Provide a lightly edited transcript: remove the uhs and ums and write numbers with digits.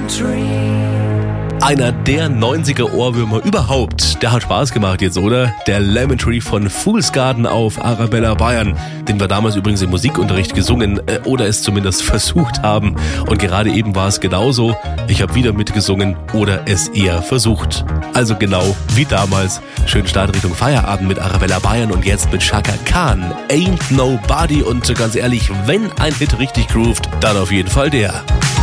Einer der 90er-Ohrwürmer überhaupt. Der hat Spaß gemacht jetzt, oder? Der Lemon Tree von Fool's Garden auf Arabella Bayern, den wir damals übrigens im Musikunterricht gesungen oder es zumindest versucht haben. Und gerade eben war es genauso. Ich habe wieder mitgesungen oder es eher versucht. Also genau wie damals. Schönen Start Richtung Feierabend mit Arabella Bayern und jetzt mit Chaka Khan. Ain't Nobody. Und ganz ehrlich, wenn ein Hit richtig groovt, dann auf jeden Fall der.